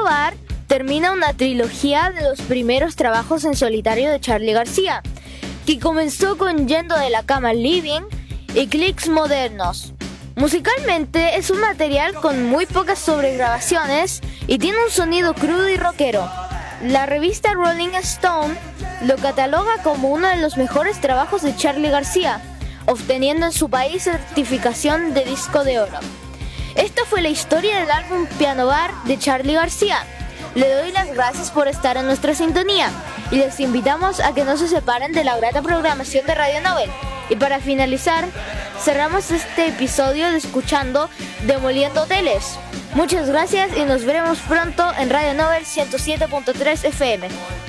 Bar termina una trilogía de los primeros trabajos en solitario de Charly García, que comenzó con Yendo de la cama al living y Clics modernos. Musicalmente es un material con muy pocas sobregrabaciones y tiene un sonido crudo y rockero. La revista Rolling Stone lo cataloga como uno de los mejores trabajos de Charly García, obteniendo en su país certificación de disco de oro. Esta fue la historia del álbum Piano Bar de Charly García. Le doy las gracias por estar en nuestra sintonía y les invitamos a que no se separen de la grata programación de Radio Nobel. Y para finalizar, cerramos este episodio escuchando Demoliendo Hoteles. Muchas gracias y nos veremos pronto en Radio Nobel 107.3 FM.